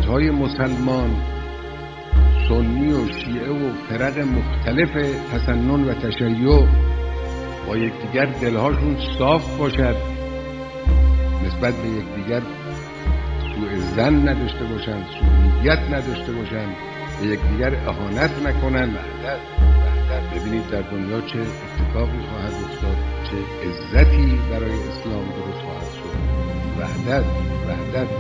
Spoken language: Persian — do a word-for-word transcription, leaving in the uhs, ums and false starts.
ملت‌های مسلمان، سنی و شیعه و فرق مختلف تسنن و تشیع با یکدیگر دلهاشون صاف باشد، نسبت به یکدیگر سوء ظن نداشته باشند، سوء نیت نداشته باشند، به یکدیگر اهانت نکنند. وحدت وحدت ببینید در دنیا چه اتفاقی خواهد افتاد، چه عزتی برای اسلام درست خواهد شد. وحدت وحدت